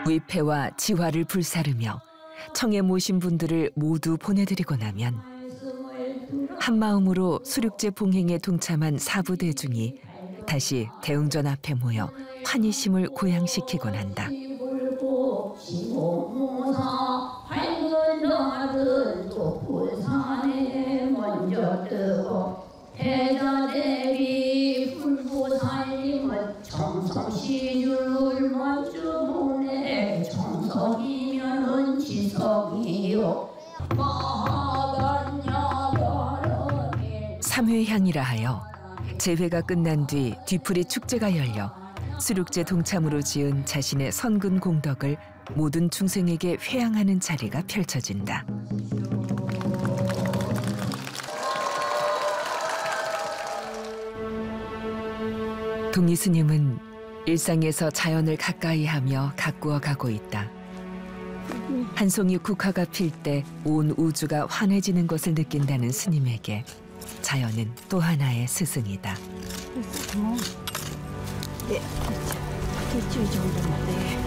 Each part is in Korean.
위패와 지화를 불사르며 청에 모신 분들을 모두 보내드리고 나면 한마음으로 수륙제 봉행에 동참한 사부대중이 다시 대웅전 앞에 모여 환희심을 고양시키곤 한다. 삼회향이라 하여 제회가 끝난 뒤 뒤풀이 축제가 열려 수륙제 동참으로 지은 자신의 선근 공덕을 모든 중생에게 회양하는 자리가 펼쳐진다. 동의 스님은 일상에서 자연을 가까이하며 가꾸어 가고 있다. 한 송이 국화가 필 때 온 우주가 환해지는 것을 느낀다는 스님에게 자연은 또 하나의 스승이다. 네, 일주일 정도만 돼.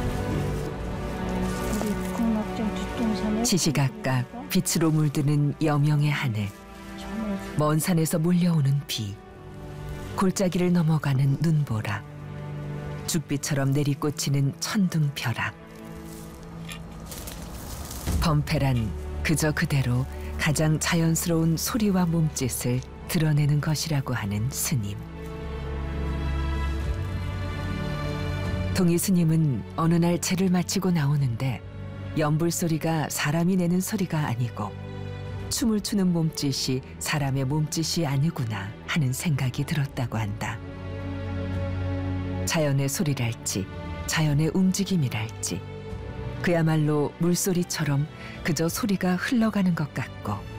우리 국락정 뒷동산에 시시각각 빛으로 물드는 여명의 하늘, 먼 산에서 몰려오는 비, 골짜기를 넘어가는 눈보라, 죽비처럼 내리꽂히는 천둥벼락. 범패란 그저 그대로 가장 자연스러운 소리와 몸짓을 드러내는 것이라고 하는 스님. 동의 스님은 어느 날 제를 마치고 나오는데 연불 소리가 사람이 내는 소리가 아니고 춤을 추는 몸짓이 사람의 몸짓이 아니구나 하는 생각이 들었다고 한다. 자연의 소리랄지 자연의 움직임이랄지 그야말로 물소리처럼 그저 소리가 흘러가는 것 같고